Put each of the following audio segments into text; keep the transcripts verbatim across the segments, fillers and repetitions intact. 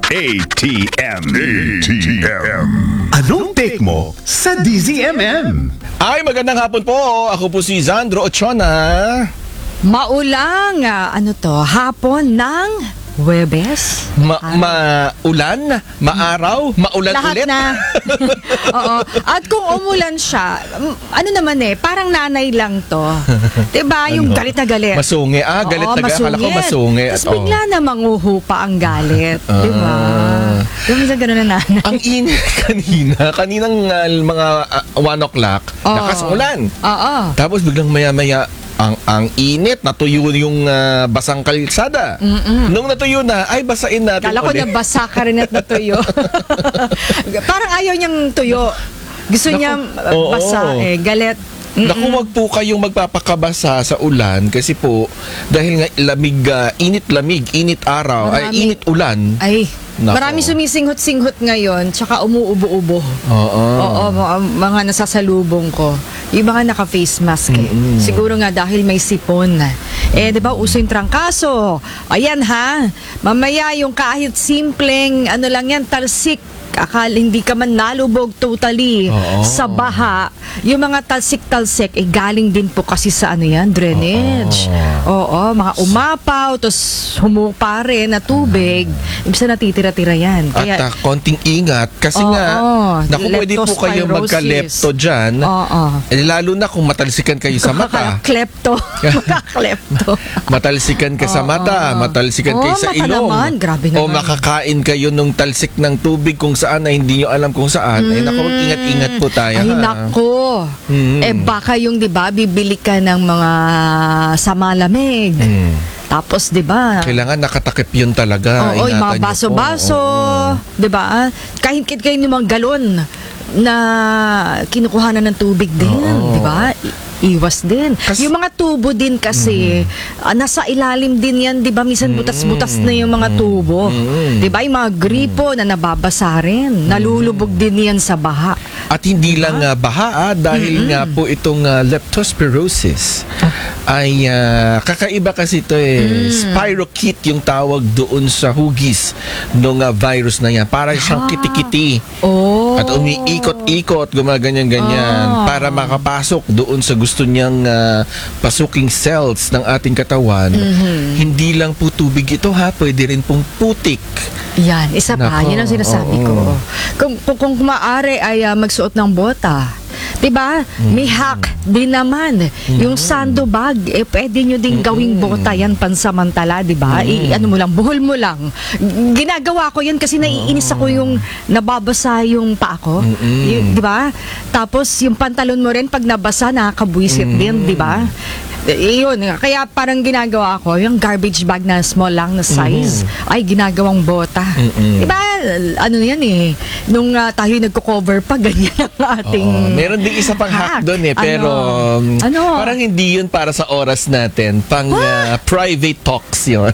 A T M. A T M. Anong take mo sa D Z M M? Ay, magandang hapon po. Ako po si Zandro Ochona. Maulang, ah, ano to, hapon ng Huwebes? Ma- Ah, maulan, maaraw, maulan lahat ulit. na. Oo. At kung umulan siya, mm, ano naman eh, parang nanay lang to. Diba? Yung Ano? galit na galit. Masungi. Ah, galit Oo, na galit. Akala ko masungi. Tapos At, oh. bigla na manguhupa ang galit. Diba? Ah. Yung minsan gano'n na nanay. Ang init kanina, kaninang uh, mga uh, one o'clock, Oo. lakas ulan. Oo. Tapos biglang maya-maya, ang ang init, natuyo yung uh, basang kalsada. Mm-mm. Nung natuyo na, ay basain natin Kala ko ulit. nabasa ka rin at natuyo. Parang ayaw niyang tuyo. Gusto Naku, niya uh, oo. basa eh. Galit. Mm-mm. Naku, wag po kayong magpapakabasa sa ulan kasi po dahil nga lamig, uh, init-lamig, init araw, ay Marami. init ulan. Ay, Nako. marami sumisinghot-singhot ngayon, tsaka umuubo-ubo. Oo. Oo, mga, mga nasasalubong ko. Yung mga naka-face mask eh. Mm-mm. Siguro nga dahil may sipon. Eh, di ba, uso yung trangkaso. Ayan ha, mamaya yung kahit simpleng, ano lang yan, talsik, akala hindi ka man nalubog totally Oo. sa baha. Yung mga talsik-talsik, eh galing din po kasi sa ano yan, drainage. Oo, mga umapaw, tapos humupa rin na tubig. Ibig natitira-tira yan. Kaya, At uh, konting ingat kasi Oo, nga, naku, pwede po kayo leptospirosis. magka-lepto dyan. Oo. Eh, lalo na kung matalsikan kayo sa mata. Klepto. Makaklepto. Matalsikan ka sa mata, matalsikan kayo Oo, sa mata ilong. naman. Grabe O naman. makakain kayo nung talsik ng tubig kung saan na hindi nyo alam kung saan. Eh naku, ingat-ingat po tayo. Ay, ha? nako. Mm. Eh, baka yung, di ba, bibili ka ng mga sa malamig. Mm. Tapos, di ba? Kailangan nakatakip yun talaga. Oo, yung Ingatan mga nyo po. baso-baso. Oo. Di ba? Kahit kahit kayo ng mga galon na kinukuha na ng tubig din. Oo. Di ba? I- Iwas din. Kas- yung mga tubo din kasi, ah, nasa ilalim din yan, di ba? Minsan butas-butas na yung mga tubo. Mm. Di ba? Yung mga gripo na nababasa rin. Nalulubog din yan sa baha. At hindi lang uh, baha, ah, dahil nga po itong uh, leptospirosis ay uh, kakaiba kasi ito eh. Spirochete yung tawag doon sa hugis ng uh, virus na yan. Para siyang kitikiti. Oh. At umiikot-ikot, gumaganyan-ganyan Ah. para makapasok doon sa gusto niyang uh, pasuking cells ng ating katawan. Hindi lang po tubig ito ha, pwede rin pong putik. Yan, isa pa. Nako, Yan ang sinasabi oo. ko. Kung, kung, kung maaari ay ah, magsuot ng bota. Diba? May hack din naman. Yung sandbag, eh, pwede nyo din gawing bota yan pansamantala, diba? I, ano mo lang, buhol mo lang. Ginagawa ko yan kasi naiinis ako yung nababasa yung paa ko. Y- diba? Tapos yung pantalon mo rin, pag nabasa, nakakabwisit din, diba? Eh, yun, kaya parang ginagawa ko, yung garbage bag na small lang na size, ay ginagawang bota. Mm-mm. Diba, ano yan eh, nung uh, tayo nagko-cover pa, ganyan ang ating Oo. Meron din isa pang hack hack. doon eh, pero um, Ano? Ano? parang hindi yun para sa oras natin. Pang uh, private talks yun.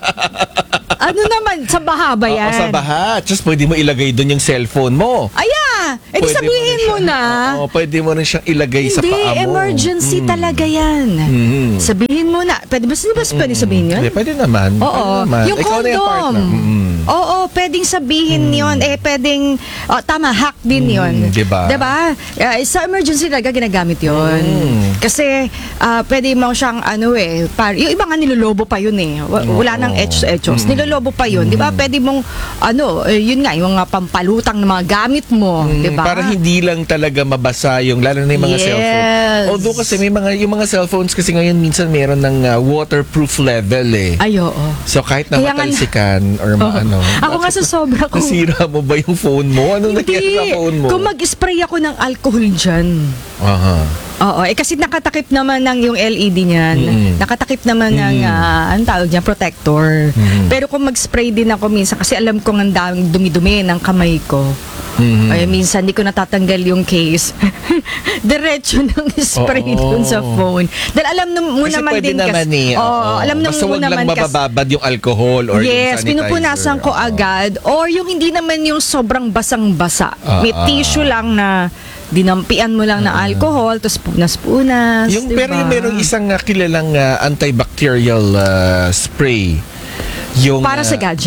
Ano naman, sa baha ba yan? Oo, sa baha. Just pwede mo ilagay doon yung cellphone mo. Aya! Eh di Pwede sabihin rin mo siya- na. Oo, pwede mo rin siyang ilagay sa Hindi, paa mo. emergency Mm. talaga yan. Mhm. Sabihin mo na. Pwede ba, ba pwede sabihin yun? Hindi, pwede naman. Oo. Pwede naman. Yung Ikaw na yung condom. partner. Mm. Oo, pwedeng sabihin yon. Eh, pwedeng, oh, tama, hack din yon. Mm, diba? Diba? Eh, sa emergency talaga ginagamit yon. Mm. Kasi, ah, pwede mo siyang, ano eh, par, yung iba nga nilolobo pa yun eh. Wa- Wala nang etchos-etchos. Nilolobo pa yun. Diba? Pwede mong, ano, eh, yun nga, yung mga pampalutang ng mga gamit mo. Mm, Diba? Para hindi lang talaga mabasa yung, lalo na yung mga Yes. cellphone. Although kasi may mga, yung mga cellphones kasi ngayon minsan meron ng uh, waterproof level eh. Ay, oo. So kahit na Kaya nga- matalsikan or Oo. ano. Ako nga sa sobra ko. Nasira mo ba yung phone mo? Ano nangyari sa phone mo? Kung mag-spray ako ng alcohol dyan. Aha. Oo, eh kasi nakatakip naman ng yung L E D niyan. Mm. Nakatakip naman ng, ah, anong tawag niya, protector. Mm. Pero kung mag-spray din ako minsan, kasi alam ko ang daming dumi-dumi ng kamay ko. Mhm. Ay, minsan di ko natatanggal yung case. Diretso ng spray Oo. dun sa phone. Dahil alam num- mo Kasi naman pwede din naman kasi. eh. Oo, oo. alam naman Basta mo wag lang naman kasi. mabababad yung alcohol or yung Yes, sanitizer. pinupunasan ko Oo. agad. Or yung hindi naman yung sobrang basang-basa. Ah, May ah. tissue lang na dinampian mo lang na alcohol, tapos punas-punas. Yung, diba? Pero yung merong isang uh, kilalang uh, antibacterial uh, spray. Yung, Para uh, sa gadget.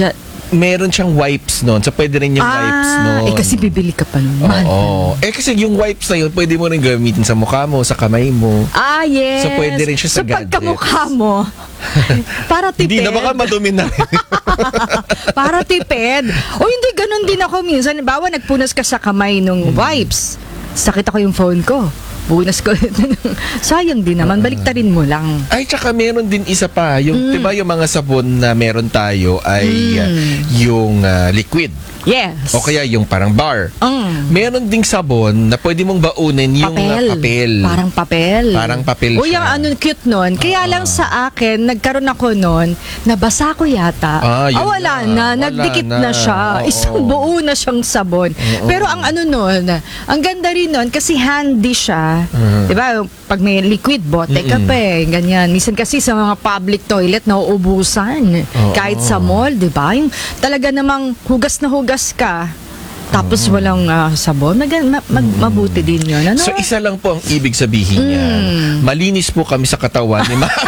meron siyang wipes noon. So, pwede rin yung wipes noon. Eh, kasi bibili ka pa nun. Mahal Oo. Eh, kasi yung wipes na yun, pwede mo rin gamitin sa mukha mo, sa kamay mo. Ah, yes. So, pwede rin siya sa so, gadgets. pagkamukha mo, para tipid. Hindi na baka madumi na rin. Para tipid. O hindi, ganun din ako minsan. Bawa, nagpunas ka sa kamay nung wipes. Sakit ako yung phone ko. Punas ko. Sayang din naman. Baliktarin mo lang. Ay, tsaka meron din isa pa. Yung, Mm. diba yung mga sabon na meron tayo ay Mm. uh, yung uh, liquid. Yes. O kaya yung parang bar. Mm. Meron ding sabon na pwede mong baunin yung uh, Papel. papel. Parang papel. Parang papel O yung siya. ano, cute nun. Kaya lang sa akin, nagkaroon ako nun, nabasa ko yata. Ah, yun wala na. na. Wala Nagdikit na, na. siya. Oo. Isang buo na siyang sabon. Pero ang ano nun, ang ganda rin nun, kasi handy siya. Di ba? Pag may liquid, bote ka pa eh. Ganyan. Minsan kasi sa mga public toilet, nauubusan. Oo. Kahit sa mall, di ba? Yung talaga namang hugas na hugas ka. Tapos walang ah, sabon. Mag, ma- mag- mabuti din yun. Ano? So, isa lang po ang ibig sabihin niya. Malinis po kami sa katawan ni mga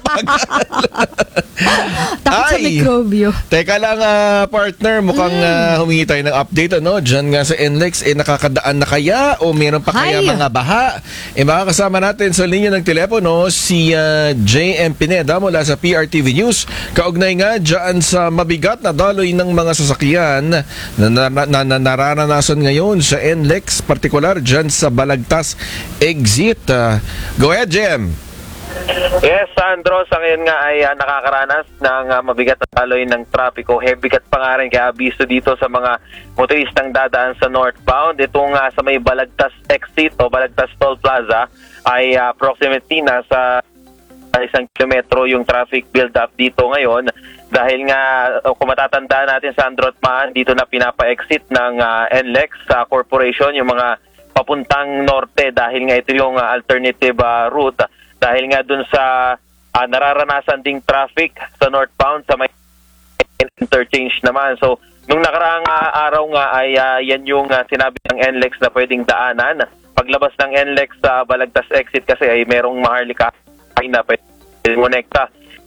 Takot sa Ay! mikrobyo. Teka lang, ah, partner, mukhang ah, humingi tayo ng update, ano? Diyan nga sa N L E X, eh, nakakadaan na kaya? O meron pa kaya Ay! mga baha? Eh, makakasama natin sa linya ng telepono si ah, J M Pineda mula sa P R T V News. Kaugnay nga dyan sa mabigat na daloy ng mga sasakyan na, na, na, na, na nararanasan ngayon sa N L E X, partikular dyan sa Balagtas Exit. Ah, go ahead, J M. Yes, Sandro, sa ngayon nga ay uh, nakakaranas ng uh, mabigat na taloy ng trapiko. Heavy kat pa nga rin kaya abiso dito sa mga motoristang dadaan sa northbound. Itong uh, sa may Balagtas Exit o Balagtas Toll Plaza ay uh, approximately nasa isang kilometro yung traffic build-up dito ngayon. Dahil nga, uh, kung matatandaan natin, Sandro at Maan, dito na pinapa-exit ng uh, N L E X uh, Corporation, yung mga papuntang norte dahil nga ito yung uh, alternative uh, route. Dahil nga dun sa uh, nararanasan ding traffic sa northbound sa may interchange naman. So, nung nakaraang uh, araw nga ay uh, yan yung uh, sinabi ng N L E X na pwedeng daanan. Paglabas ng N L E X sa uh, Balagtas Exit kasi ay merong maharlika ay na pwede monekta.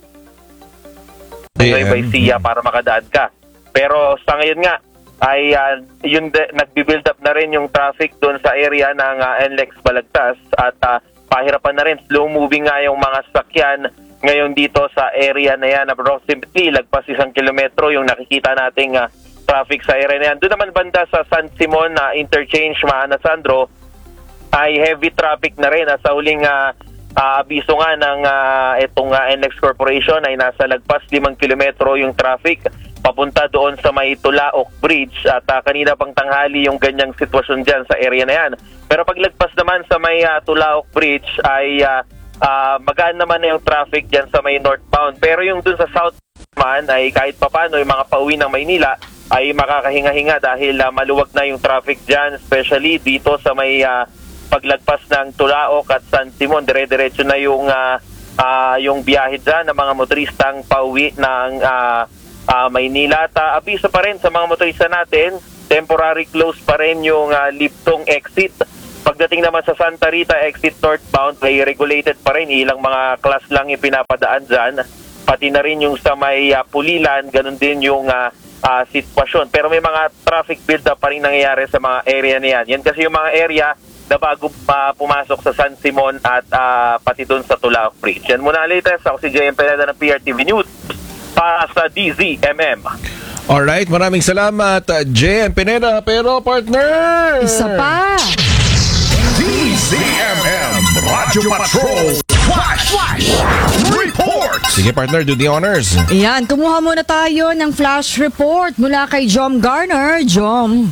Ngayon by S I A para makadaan ka. Pero sa ngayon nga ay uh, yung de- nagbi-build up na rin yung traffic doon sa area ng uh, N L E X Balagtas at uh, pahirapan na rin, slow moving nga yung mga sakyan ngayon dito sa area na yan. Approximately lagpas isang kilometro yung nakikita nating uh, traffic sa area na yan. Doon naman banda sa San Simon na uh, interchange, Maana Sandro, ay heavy traffic na rin. Sa huling uh, uh, abiso nga ng uh, itong uh, N L E X Corporation ay nasa lagpas limang kilometro yung traffic papunta doon sa may Tulaok Bridge at uh, kanina pang tanghali yung ganyang sitwasyon dyan sa area na yan. Pero paglagpas naman sa may uh, Tulaok Bridge ay uh, uh, magaan naman na yung traffic dyan sa may northbound. Pero yung dun sa south man ay kahit papano yung mga pauwi ng Maynila ay makakahinga-hinga dahil uh, maluwag na yung traffic dyan, especially dito sa may uh, paglagpas ng Tulaok at San Simon. Dire-diretso na yung, uh, uh, yung biyahe dyan ng mga motoristang pauwi ng uh, Uh, Maynila. At uh, abiso pa rin sa mga motorista natin, temporary close pa rin yung uh, Liptong exit. Pagdating naman sa Santa Rita exit northbound, ay regulated pa rin. Ilang mga class lang yung pinapadaan dyan. Pati na rin yung sa may uh, Pulilan, ganun din yung uh, uh, sitwasyon. Pero may mga traffic build up pa rin nangyayari sa mga area na yan. Yan kasi yung mga area na bago uh, pumasok sa San Simon at uh, pati dun sa Tulaok Bridge. Yan muna, latest. Ako si J M Pineda ng P R T V News para sa D Z M M. Alright, maraming salamat, uh, J M Pineda. Pero partner, Isa pa. D Z M M Radyo Patrol Flash Flash Report. Sige partner, do the honors. Ayan, kumuha muna tayo ng flash report mula kay Jom Garner. Jom.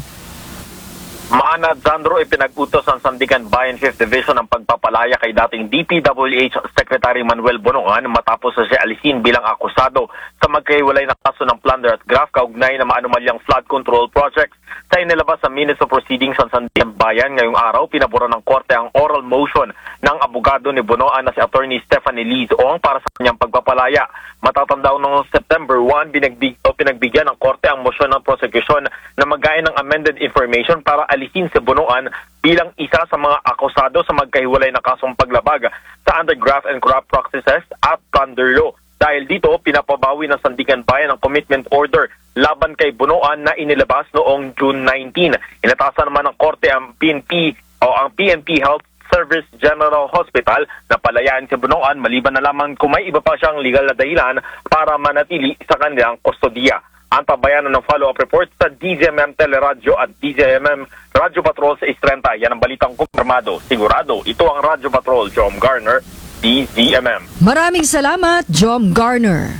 Maanad, Sandro, ipinag-utos ang Sandigan Bayan fifth Division ang pagpapalaya kay dating D P W H Secretary Manuel Bonoan matapos na siya alisin bilang akusado sa magkahiwalay na kaso ng plunder at graft kaugnay na maanumalyang flood control projects. Sa inilabas sa Minutes of Proceedings sa Sandigan Bayan ngayong araw, pinabura ng korte ang oral motion ng abogado ni Bonoan na si Attorney Stephanie Liz Ong para sa kanyang pagpapalaya. Matatandaan noong September first, binagbig, o pinagbigyan ng korte ang motion ng prosecution na mag-gaya ng amended information para alisin si Bonoan bilang isa sa mga akusado sa magkahiwalay na kasong paglabag sa undergraft and corrupt practices at plunder law. Dahil dito, pinapabawi ng Sandigan Bayan ang commitment order laban kay Bunoan na inilabas noong June nineteenth. Inatasan naman ng korte ang P N P o ang P N P Health Service General Hospital na palayaan si Bunoan maliban na lamang kung may iba pa siyang legal na dahilan para manatili sa kanilang kustodiya. Ang tabayanan ng follow-up report sa D Z M M Teleradyo at D Z M M Radyo Patrol sa Istrenta. Yan ang balitang kumpirmado. Sigurado, ito ang Radyo Patrol, Jom Garner, D Z M M. Maraming salamat, Jom Garner.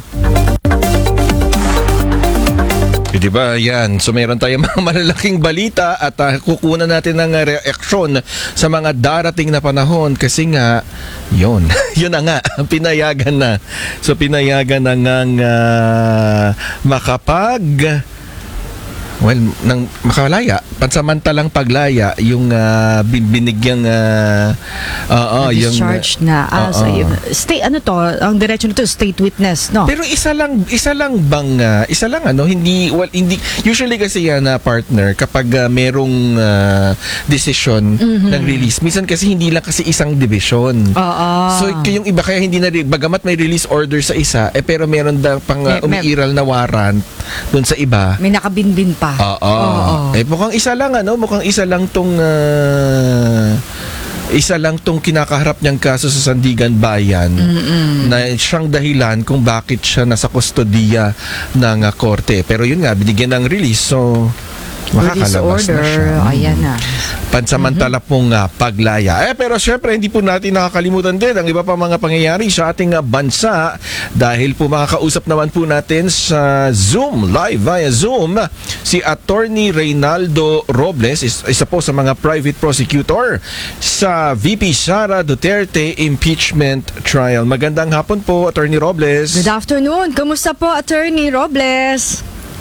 Eh, diba, yan. So meron tayong mga malalaking balita at uh, kukunan natin ng uh, reaksyon sa mga darating na panahon kasi nga, yun, yun na nga, pinayagan na. So pinayagan na ngang uh, makapag, well, nang makalaya, pansamantalang paglaya, yung uh, binigyang, uh, uh, uh, yung, Discharged na. Ah, uh, so, uh. yun, stay, ano to, ang diretsyo nito, state witness, no? Pero isa lang isa lang bang uh, isa lang ano hindi well hindi usually kasi yan na partner kapag uh, merong uh, decision Mm-hmm. ng release minsan kasi hindi lang kasi isang division. Oo. So yung iba kaya hindi na rin- bagamat may release order sa isa eh pero meron daw pang uh, May- may- umiiral na warrant doon sa iba. May nakabinbin pa. Oo. Eh mukhang isa lang ano, mukhang isa lang tong uh, isa lang tong kinakaharap niyang kaso sa Sandigan Bayan na siyang dahilan kung bakit siya nasa kustodiya ng uh, korte. Pero yun nga, binigyan ng release. So, Release makakalabas order. na siya. Ayan na. Pansamantala pong uh, paglaya. Eh, pero syempre, hindi po natin nakakalimutan din ang iba pa mga pangyayari sa ating uh, bansa dahil po makakausap naman po natin sa Zoom, live via Zoom, si Attorney Reynaldo Robles, is, isa po sa mga private prosecutor sa V P Sara Duterte impeachment trial. Magandang hapon po, Attorney Robles. Good afternoon. Kamusta po, Attorney Robles?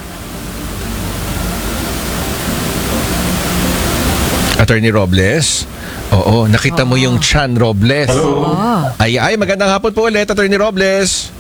Attorney Robles. Oo, nakita mo yung Chan Robles. Oh. Ay, ay, magandang hapon po ulit, Attorney Robles.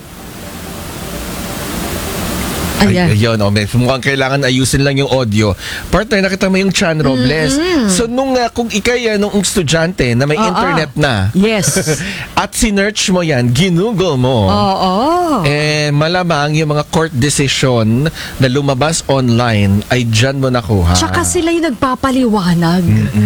Ayan. Ay, ayun, oh, may, mukhang kailangan ayusin lang yung audio. Partner, nakita mo yung Chan Robles. So, nung uh, kung ikay, uh, nung estudyante na may Oo. internet na, Yes. at sinearch mo yan, ginugol mo, Oo. eh, malamang yung mga court decision na lumabas online ay dyan mo nakuha. Tsaka sila yung nagpapaliwanag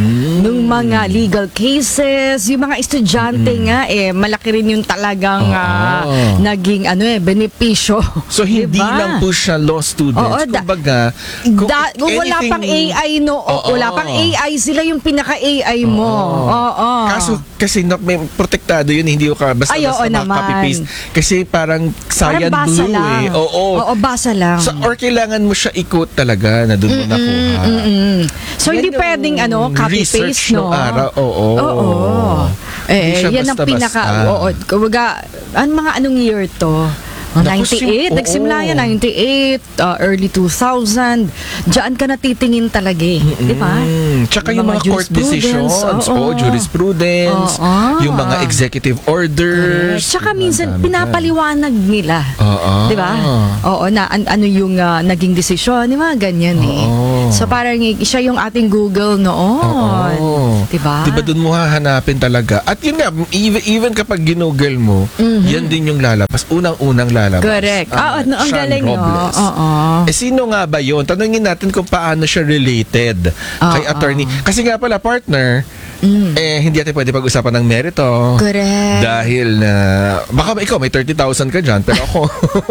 ng mga legal cases, yung mga estudyante nga eh malaki rin yung talagang Oo. ah, naging ano eh benepisyo. So, hindi Diba? lang po siya law students. Oo, da- Kumbaga, kung Da, kung wala anything- pang A I no, o Oo. wala pang A I, sila yung pinaka-A I mo. Oo. Kaso kasi na, may protektado yun, hindi ko ka basta Ay, oo basta naman. copy-paste. Kasi parang Parang cyan basa blue lang. eh. Oo. Oo, basa lang. So, or kailangan mo siya ikot talaga na doon mo nakuha. Mm. So, Yan hindi yung pwedeng ano, copy-paste, research no? nung araw. Oo. Oo. Hindi Eh, siya yan ang basta-basta. pinaka, oo, kumbaga, an mga anong year to? Oh, Naku, ninety-eight, sim- nagsimula oo. yan, ninety-eight, uh, early two thousand. Diyan ka natitingin talaga eh. Di ba? Mm, tsaka yung mga, court decisions, jurisprudence, oh, jurisprudence, Oo. yung mga executive orders. Tsaka Diba, minsan dami pinapaliwanag nila. Oo. Di ba? Oo, na an- ano yung ah, naging desisyon, di ba? Ganyan eh. Oo. So parang eh, siya yung ating Google noon. Oo. Di ba? Diba doon mo hahanapin talaga. At yun nga, even, even kapag ginugol mo, yan din yung lalabas. Unang-unang lalabas. Correct. Ah, ano, ang Sean galing, no? Robles. Oo. Eh, sino nga ba yun? Tanungin natin kung paano siya related kay Oo. attorney. Kasi nga pala, partner, eh, hindi natin pwede pag-usapan ng merito. Correct. Dahil na, baka ikaw may thirty thousand ka dyan, pero ako,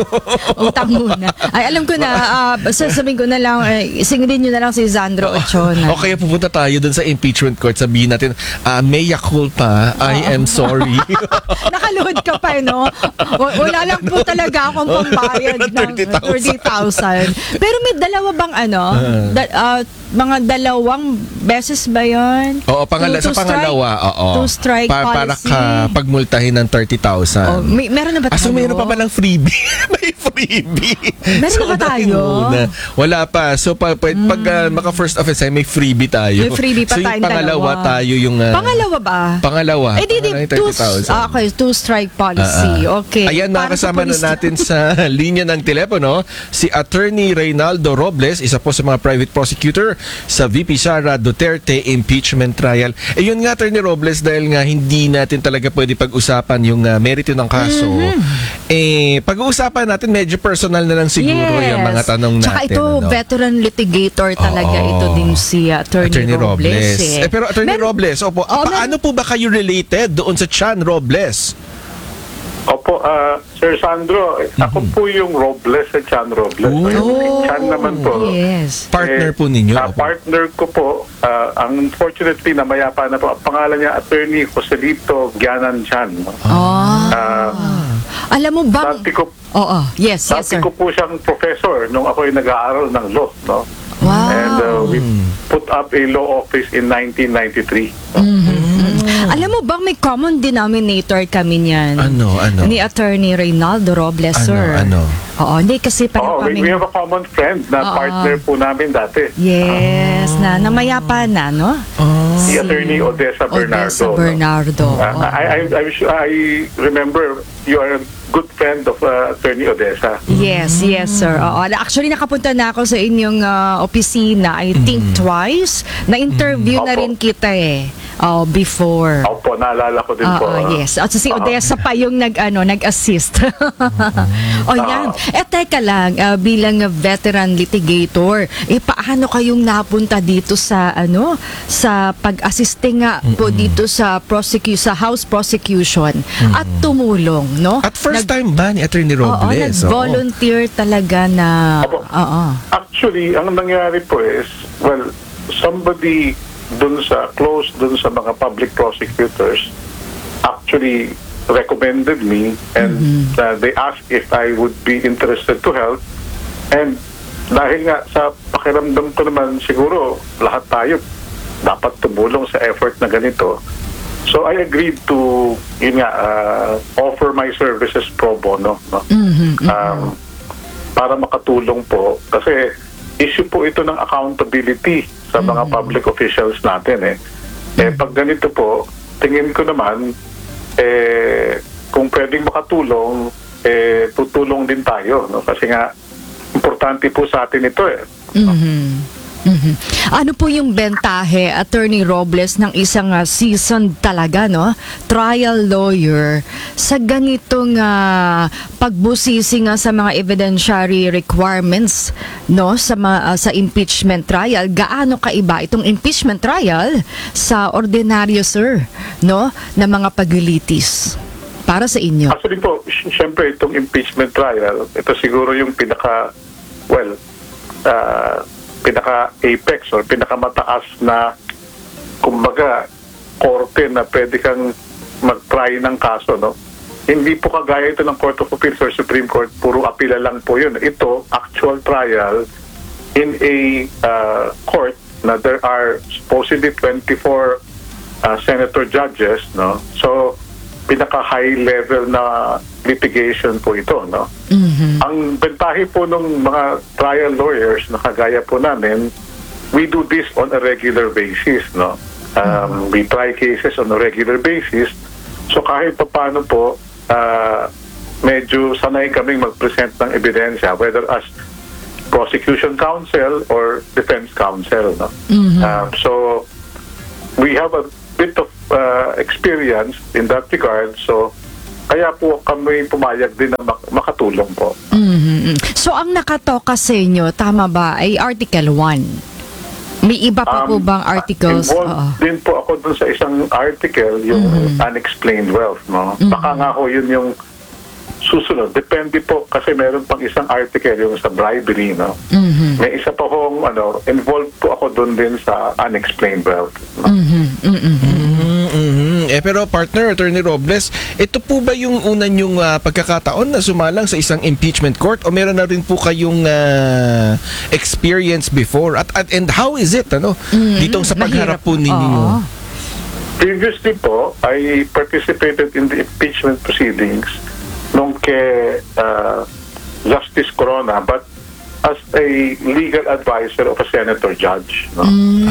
Utang muna. Ay, alam ko na, ah, sasabihin ko na lang, eh, singilin nyo na lang si Sandro Ochona. o kaya pupunta tayo dun sa impeachment court, sabihin natin, ah, mea culpa, I am sorry. Nakaluhod ka pa, eh, no? W- Wala lang po talaga akong pambayad ng thirty thousand. thirty thousand. Pero may dalawa bang ano? Da- ah, mga dalawang beses ba yun? Oo, pangala, Two- sa two strike- pangalawa, oo. two strike Pa- para policy. ka pagmultahin ng thirty thousand. Oh, may, meron na ba Ah, so tayo? meron pa palang freebie. May freebie. Meron na ba unahin tayo? muna. Wala pa. So pag, pag, pag ah, maka first office ay may freebie tayo. May freebie pa so, yung tayong pangalawa dalawa. tayo yung ah, Pangalawa ba? Pangalawa. Eh, di, di, Pangalawa yung two, thirty thousand. ah, okay, two strike policy. Ah, ah. Okay. Ayan, Para sa makakasama na police- natin sa linya ng telepono si Attorney Reynaldo Robles, isa po sa mga private prosecutor sa V P Sara Duterte impeachment trial. Eh yun nga, Attorney Robles, dahil nga hindi natin talaga pwede pag-usapan yung uh, merito ng kaso, eh pag-uusapan natin medyo personal na lang siguro yung mga tanong natin. Tsaka ito, ano? veteran litigator talaga Oo. ito din si Attorney, Attorney Robles. Robles. eh. Eh, pero Attorney Mer- Robles, opo, Oh, mer- paano po ba kayo related doon sa Chan Robles? Opo, ah, Sir Sandro, eh, ako po yung Robles sa Chan Robles. Oh. So, yung Chan naman po. Yes. Partner eh, po ninyo? ah, Opo. partner ko po, ah, ang unfortunately, namayapa na po. Ang pangalan niya, Attorney Joselito Gianan Chan. Ah. Ah, Alam mo bang... dati ko, Oo, yes, yes, dati sir. ko po siyang professor nung ako ay nag-aaral ng law. No? Wow. And uh, we put up a law office in nineteen ninety-three. Alam mo bang may common denominator kami niyan? Ano, ano? Ni Attorney Reynaldo Robles, Ano, sir. ano? Oo, hindi kasi pareho Oh, we, kami... we have a common friend na Oo. partner po namin dati. Yes, na namayapa na, no? Si Attorney Odessa Bernardo. Odessa no? Bernardo. Uh, oo. I, I, I'm sure, I remember you are a good friend of uh, Attorney Odessa. Yes, yes, sir. Oo. Actually, nakapunta na ako sa inyong ah, opisina, I think twice. Na-interview na Opo. rin kita eh. Oh, before. Opo, naalala ko din po. Oo, ah. yes. At si Oo. Odessa pa yung nag, ano, nag-assist. O yan. Eh, teka lang, ah, bilang veteran litigator, eh, paano kayong napunta dito sa, ano, sa pag-assiste nga po dito sa prosecu- sa House Prosecution at tumulong, no? At first Nag- time ba ni Attorney Oo, Robles? nag-volunteer talaga na... Opo. Oo. Actually, ang nangyari po is, well, somebody dun sa, close dun sa mga public prosecutors actually recommended me and uh, they asked if I would be interested to help. And dahil nga sa pakiramdam ko naman, siguro lahat tayo dapat tumulong sa effort na ganito. So I agreed to, yun nga, uh, offer my services pro bono. No? Um, para makatulong po. Kasi issue po ito ng accountability sa mga public officials natin. Eh. Eh, pag ganito po, tingin ko naman, eh, kung pwedeng makatulong, eh, tutulong din tayo. No? Kasi nga, importante po sa atin ito eh. Mhm. Ano po yung bentahe, Attorney Robles, ng isang ah, seasoned talaga, no? Trial lawyer sa ganitong ah, pagbusisi nga sa mga evidentiary requirements, no? Sa, ma- ah, sa impeachment trial. Gaano kaiba itong impeachment trial sa ordinaryo, sir, no? Na mga paglilitis para sa inyo? Actually po, sy- syempre itong impeachment trial, ito siguro yung pinaka, well, uh, pinaka-apex or pinaka-mataas na, kumbaga, korte na pwede kang mag-try ng kaso, no? Hindi po kagaya ito ng Court of Appeals or Supreme Court, puro apila lang po yun. Ito, actual trial in a uh, court na there are supposedly twenty-four uh, senator judges, no? So, pinaka-high level na litigation po ito, no? Ang bentahe po ng mga trial lawyers na kagaya po namin, we do this on a regular basis, no? Um, we try cases on a regular basis. So kahit pa paano po, uh, medyo sanay kaming mag-present ng ebidensya, whether as prosecution counsel or defense counsel, no? Um, so we have a bit of uh, experience in that regard. So kaya po kami pumayag din na mak- makatulong po. Mhm. So, ang nakatoka sa inyo, tama ba, ay Article one? May iba pa po Um, bang articles? Involved Oo. din po ako dun sa isang article, yung unexplained wealth, no? Baka nga ho yun yung susunod. Depende po kasi meron pang isang article yung sa bribery, no? May isa pa hong, ano, involved po ako dun din sa unexplained wealth. No? Mhm. Eh pero partner, Attorney Robles, ito po ba yung una nyong ah, pagkakataon na sumalang sa isang impeachment court o meron na rin po kayong ah, experience before? At, at and how is it ano ditong sa pagharap po ninyo? Oo. Previously po, I participated in the impeachment proceedings nung kay uh, Justice Corona, but as a legal advisor of a senator judge, no?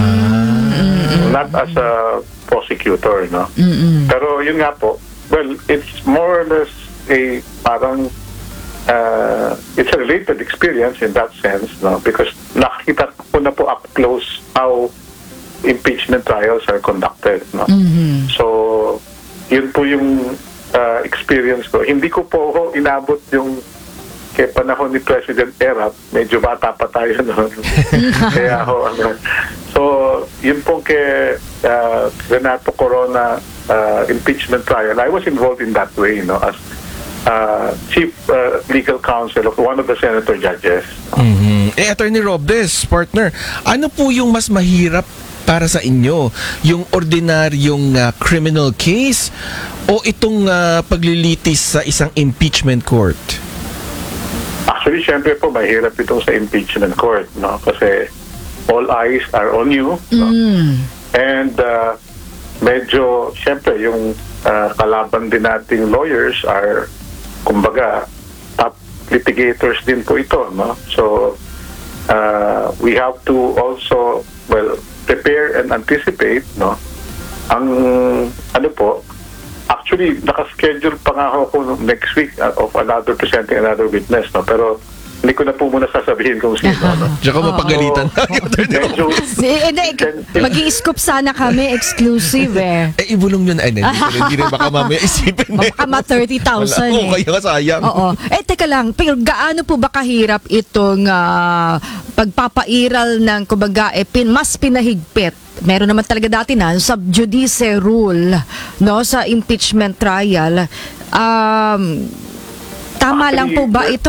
Not as a prosecutor, no? Pero yun nga po, well, it's more or less a parang uh, it's a related experience in that sense, no? Because nakita ko na po up close how impeachment trials are conducted, no? So yun po yung uh, experience ko. Hindi ko po ako inabot yung kaya panahon ni President Erap, medyo bata pa tayo noon. Kaya ako, ano. So, yun po kay uh, Renato Corona uh, impeachment trial, I was involved in that way, no, as uh, Chief uh, Legal Counsel of one of the senator judges. Mhm. Eh, Attorney Robles, partner, ano po yung mas mahirap para sa inyo? Yung ordinaryong uh, criminal case o itong uh, paglilitis sa isang impeachment court? Actually, syempre po, mahirap itong sa impeachment court, no? Kasi all eyes are on you, no? And uh, medyo, syempre, yung uh, kalaban din nating lawyers are, kumbaga, top litigators din po ito, no? So, uh, we have to also, well, prepare and anticipate, no? Ang, ano po, actually, nakaschedule pa nga ako next week uh, of another presenting another witness, no? Pero hindi ko na po muna sasabihin kung sino, no? Tsaka mapagalitan tayo, Attorney Medyo, Robles. Eh, eh, mag-i-scoop sana kami, exclusive eh. Eh, ibulong yun. Ay, hindi, hindi rin baka mamaya isipin na. Baka ma thirty thousand Oo, eh. kaya sayang. Oo. Eh, teka lang, pero gaano po ba kahirap itong ah, pagpapairal ng, kumbaga, eh, pin, mas pinahigpit? Meron naman talaga dati na sub judice rule, no, sa impeachment trial. Um, tama Actually, lang po ba ito?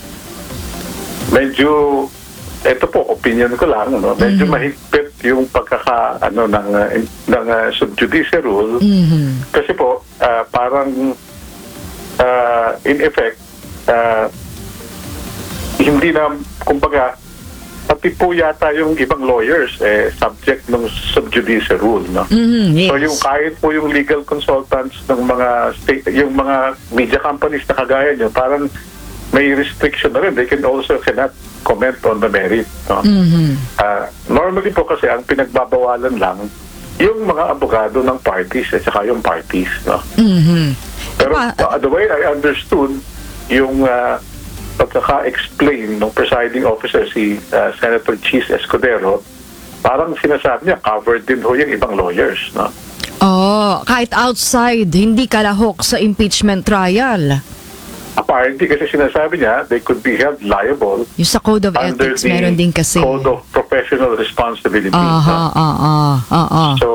medyo, ito po, opinion ko lang, no? Medyo mahigpit yung pagkaka, ano, ng, uh, ng uh, sub-judice rule. Kasi po, uh, parang, uh, in effect, uh, hindi na, kumbaga, pati po yata yung ibang lawyers eh, subject ng sub-judice rule, no? Mhm, yes. So yung kahit po yung legal consultants ng mga state, yung mga media companies na kagaya nyo, parang may restriction na rin. They can also cannot comment on the merit, no? Uh, normally po kasi ang pinagbabawalan lang yung mga abogado ng parties at saka yung parties, no? Pero uh, the way I understood yung uh, pagkaka-explain ng presiding officer si uh, Senator Cheese Escudero, parang sinasabi niya covered din ho yung ibang lawyers, no? Oh, kahit outside, hindi kalahok sa impeachment trial. Apparently kasi sinasabi niya they could be held liable Yung sa Code of under Ethics, the meron din kasi. Code of Professional Responsibility. Aha, no? aha, aha. So,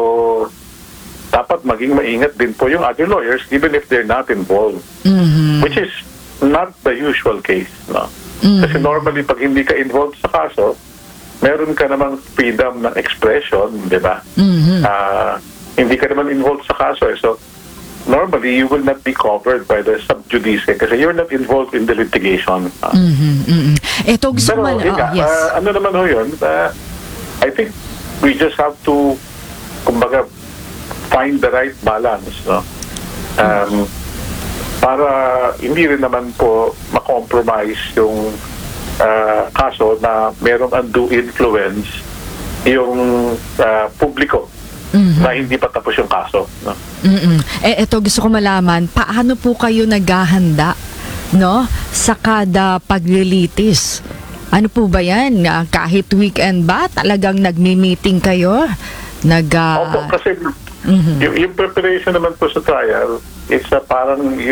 dapat maging maingat din po yung other lawyers even if they're not involved. Which is not the usual case, no? Kasi normally pag hindi ka involved sa kaso, meron ka namang freedom ng expression, di ba? Ah, hindi ka naman involved sa kaso, eh. So normally you will not be covered by the sub-judice kasi you're not involved in the litigation. Ah. Ito gusto Pero man, yun oh, nga, yes. ah, ano naman ho yun, ah, I think we just have to, kumbaga, find the right balance, no? Um, para hindi rin naman po makompromise yung uh, kaso na merong undue influence yung uh, publiko na hindi pa tapos yung kaso, no? Mm-mm. Eh, ito gusto ko malaman, paano po kayo naghahanda, no, sa kada paglilitis? Ano po ba yan? Ah, kahit weekend ba? Talagang nagmi-meeting kayo? Nag, ah, Opo, kasi yung, yung preparation naman po sa trial, it's a parang